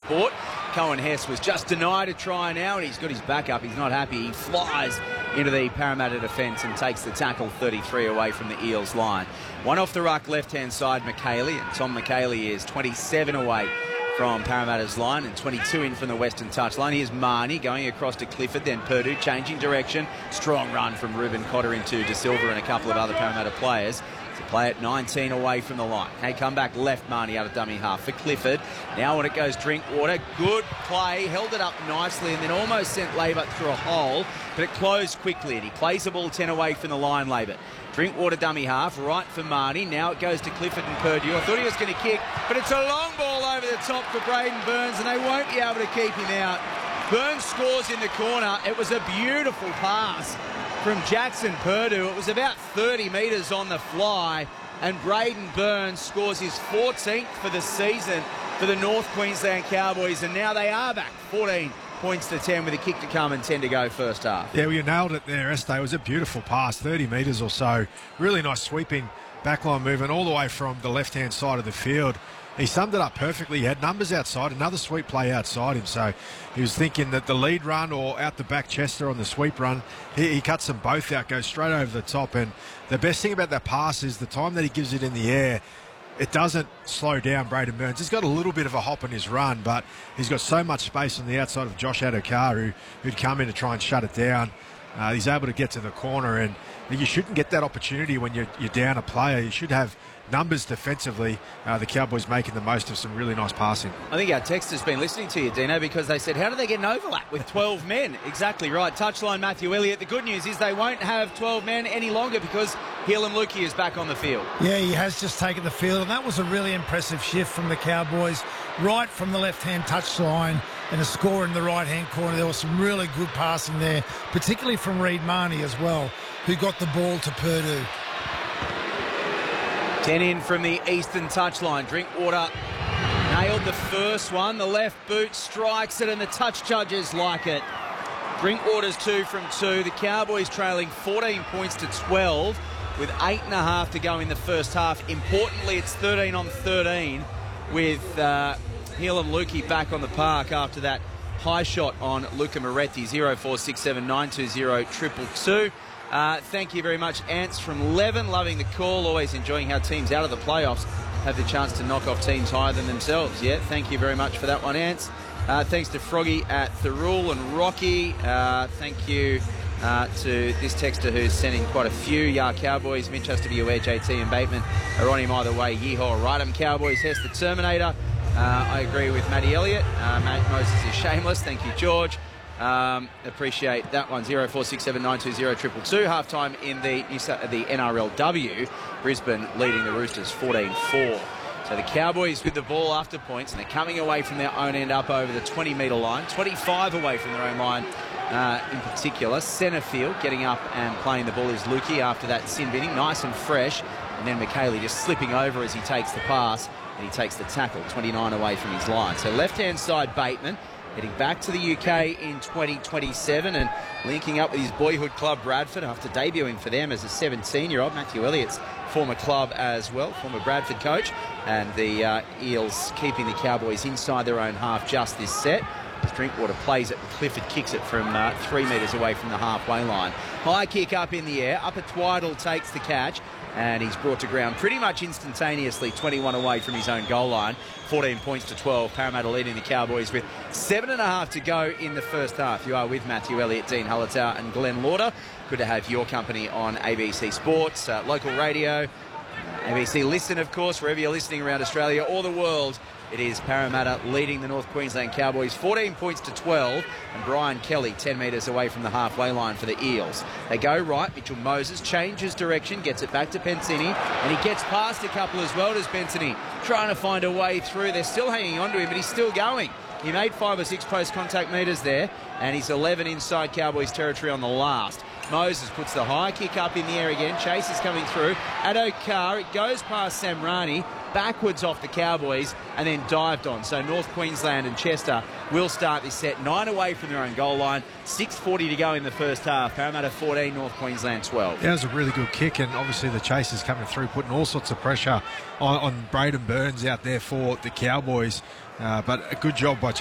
sport. Cohen Hess was just denied a try now, and he's got his back up. He's not happy. He flies into the Parramatta defence and takes the tackle 33 away from the Eels line. One off the ruck, left-hand side, McHaley, and Tom McHaley is 27 away from Parramatta's line and 22 in from the western touchline. Here's Marnie going across to Clifford, then Purdue changing direction. Strong run from Ruben Cotter into De Silva and a couple of other Parramatta players. To play at 19 away from the line. Hey, come back left, Marnie out of dummy half for Clifford. Now when it goes Drinkwater, good play, held it up nicely and then almost sent Labor through a hole, but it closed quickly and he plays the ball 10 away from the line, Labor. Drinkwater dummy half, right for Marnie. Now it goes to Clifford and Purdue. I thought he was going to kick, but it's a long ball over the top for Braden Burns and they won't be able to keep him out. Burns scores in the corner. It was a beautiful pass from Jackson Purdue. It was about 30 metres on the fly, and Braden Burns scores his 14th for the season for the North Queensland Cowboys, and now they are back 14 points to 10 with a kick to come and 10 to go first half. Yeah, well, you nailed it there, Este. It was a beautiful pass, 30 metres or so. Really nice sweeping backline movement all the way from the left-hand side of the field. He summed it up perfectly. He had numbers outside, another sweep play outside him. So he was thinking that the lead run or out the back Chester on the sweep run, he cuts them both out, goes straight over the top. And the best thing about that pass is the time that he gives it in the air, it doesn't slow down Braden Burns. He's got a little bit of a hop in his run, but he's got so much space on the outside of Josh Adokar, who'd come in to try and shut it down. He's able to get to the corner, and you shouldn't get that opportunity when you're down a player. You should have numbers defensively. The Cowboys making the most of some really nice passing. I think our text has been listening to you, Dino, because they said, how do they get an overlap with 12 men? Exactly right. Touchline Matthew Elliott. The good news is they won't have 12 men any longer because Heilum Luki is back on the field. Yeah, he has just taken the field, and that was a really impressive shift from the Cowboys, right from the left-hand touchline and a score in the right-hand corner. There was some really good passing there, particularly from Reed Marnie as well, who got the ball to Purdue. 10 in from the eastern touchline. Drinkwater nailed the first one. The left boot strikes it and the touch judges like it. Drinkwater's 2 from 2. The Cowboys trailing 14 points to 12 with 8.5 to go in the first half. Importantly, it's 13 on 13 with Heilum Luki back on the park after that high shot on Luca Moretti. 0467 920 222. Thank you very much, Ants from Leven. Loving the call, always enjoying how teams out of the playoffs have the chance to knock off teams higher than themselves. Yeah, thank you very much for that one, Ants. Thanks to Froggy at Thirul and Rocky. Thank you to this texter who's sending quite a few. Yeah, Cowboys, Mitch has to be aware, JT and Bateman are on him either way. Yeehaw, right 'em Cowboys, Hess the Terminator. I agree with Matty Elliott. Matt Moses is shameless. Thank you, George. Appreciate that one. 0467 920 222. Halftime in the NRLW. Brisbane leading the Roosters 14-4. So the Cowboys with the ball after points, and they're coming away from their own end up over the 20-metre line. 25 away from their own line in particular. Centre field getting up and playing the ball is Lukey after that sin binning. Nice and fresh. And then McHaley just slipping over as he takes the pass, and he takes the tackle. 29 away from his line. So left-hand side Bateman heading back to the UK in 2027 and linking up with his boyhood club Bradford after debuting for them as a 17-year-old. Matthew Elliott's former club as well, former Bradford coach. And the Eels keeping the Cowboys inside their own half just this set. As Drinkwater plays it, Clifford kicks it from 3 metres away from the halfway line. High kick up in the air. Upper Twiddle takes the catch, and he's brought to ground pretty much instantaneously, 21 away from his own goal line. 14 points to 12. Parramatta leading the Cowboys with 7.5 to go in the first half. You are with Matthew Elliott, Dean Hullatow and Glenn Lauder. Good to have your company on ABC Sports, local radio, ABC Listen, of course, wherever you're listening around Australia or the world. It is Parramatta leading the North Queensland Cowboys 14 points to 12, and Brian Kelly 10 metres away from the halfway line for the Eels. They go right. Mitchell Moses changes direction, gets it back to Pensini, and he gets past a couple as well as Pensini, trying to find a way through. They're still hanging on to him, but he's still going. He made 5 or 6 post-contact metres there, and he's 11 inside Cowboys territory on the last. Moses puts the high kick up in the air again. Chase is coming through. Adokar, it goes past Samrani, backwards off the Cowboys, and then dived on. So North Queensland and Chester will start this set 9 away from their own goal line. 6:40 to go in the first half. Parramatta 14, North Queensland 12. Yeah, it was a really good kick, and obviously the chasers coming through, putting all sorts of pressure on Braden Burns out there for the Cowboys. But a good job by